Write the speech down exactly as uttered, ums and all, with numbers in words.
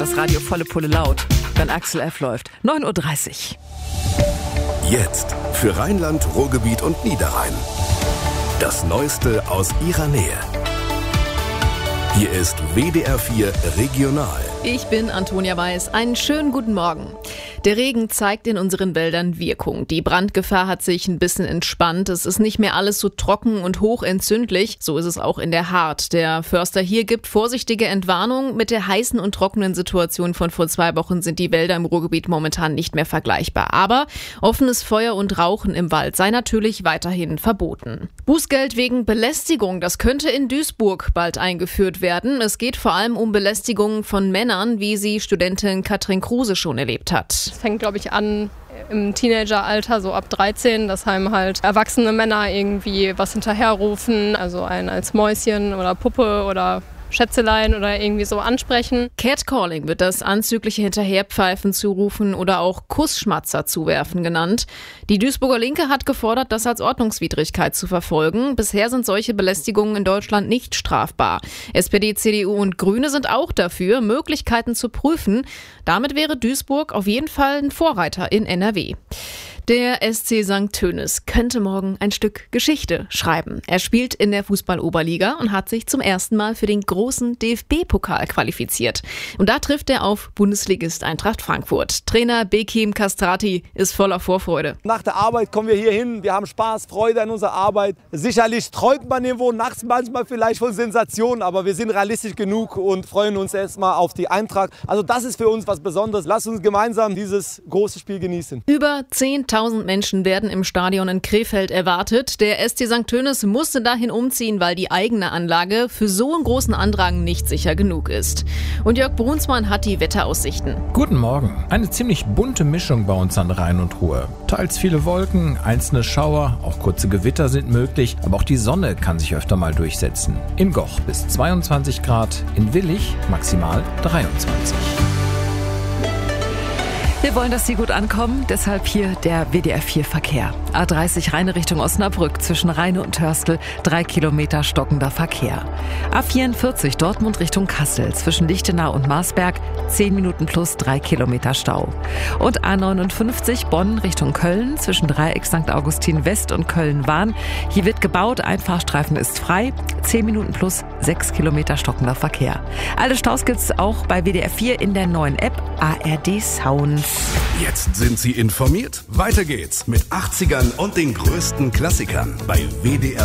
Das Radio volle Pulle laut, wenn Axel F. läuft. neun Uhr dreißig. Jetzt für Rheinland, Ruhrgebiet und Niederrhein. Das Neueste aus ihrer Nähe. Hier ist W D R vier Regional. Ich bin Antonia Weiß. Einen schönen guten Morgen. Der Regen zeigt in unseren Wäldern Wirkung. Die Brandgefahr hat sich ein bisschen entspannt. Es ist nicht mehr alles so trocken und hochentzündlich. So ist es auch in der Hart. Der Förster hier gibt vorsichtige Entwarnung. Mit der heißen und trockenen Situation von vor zwei Wochen sind die Wälder im Ruhrgebiet momentan nicht mehr vergleichbar. Aber offenes Feuer und Rauchen im Wald sei natürlich weiterhin verboten. Bußgeld wegen Belästigung, das könnte in Duisburg bald eingeführt werden. Es geht vor allem um Belästigungen von Männern, wie sie Studentin Katrin Kruse schon erlebt hat. Es fängt, glaube ich, an im Teenageralter, so ab dreizehn, dass einem halt erwachsene Männer irgendwie was hinterherrufen, also einen als Mäuschen oder Puppe oder Schätzelein oder irgendwie so ansprechen. Catcalling wird das anzügliche Hinterherpfeifen zurufen oder auch Kussschmatzer zuwerfen genannt. Die Duisburger Linke hat gefordert, das als Ordnungswidrigkeit zu verfolgen. Bisher sind solche Belästigungen in Deutschland nicht strafbar. S P D, C D U und Grüne sind auch dafür, Möglichkeiten zu prüfen. Damit wäre Duisburg auf jeden Fall ein Vorreiter in N R W. Der S C Sankt Tönis könnte morgen ein Stück Geschichte schreiben. Er spielt in der Fußball-Oberliga und hat sich zum ersten Mal für den großen D F B-Pokal qualifiziert. Und da trifft er auf Bundesligist Eintracht Frankfurt. Trainer Bekim Kastrati ist voller Vorfreude. Nach der Arbeit kommen wir hier hin, wir haben Spaß, Freude an unserer Arbeit. Sicherlich träumt man irgendwo nachts manchmal vielleicht von Sensationen, aber wir sind realistisch genug und freuen uns erstmal auf die Eintracht. Also das ist für uns was Besonderes. Lasst uns gemeinsam dieses große Spiel genießen. Über zehntausend Menschen werden im Stadion in Krefeld erwartet. Der S C Sankt Tönis musste dahin umziehen, weil die eigene Anlage für so einen großen Andrang nicht sicher genug ist. Und Jörg Brunsmann hat die Wetteraussichten. Guten Morgen. Eine ziemlich bunte Mischung bei uns an Rhein und Ruhr. Teils viele Wolken, einzelne Schauer, auch kurze Gewitter sind möglich, aber auch die Sonne kann sich öfter mal durchsetzen. In Goch bis zweiundzwanzig Grad, in Willich maximal dreiundzwanzig. Wir wollen, dass Sie gut ankommen, deshalb hier der W D R vier Verkehr. A dreißig Rheine Richtung Osnabrück, zwischen Rheine und Hörstel, drei Kilometer stockender Verkehr. A vierundvierzig Dortmund Richtung Kassel, zwischen Lichtenau und Marsberg, zehn Minuten plus drei Kilometer Stau. Und A neunundfünfzig Bonn Richtung Köln, zwischen Dreieck Sankt Augustin West und Köln-Wahn. Hier wird gebaut, ein Fahrstreifen ist frei, zehn Minuten plus sechs Kilometer stockender Verkehr. Alle Staus gibt's auch bei W D R vier in der neuen App A R D Sound. Jetzt sind Sie informiert. Weiter geht's mit achtzigern und den größten Klassikern bei W D R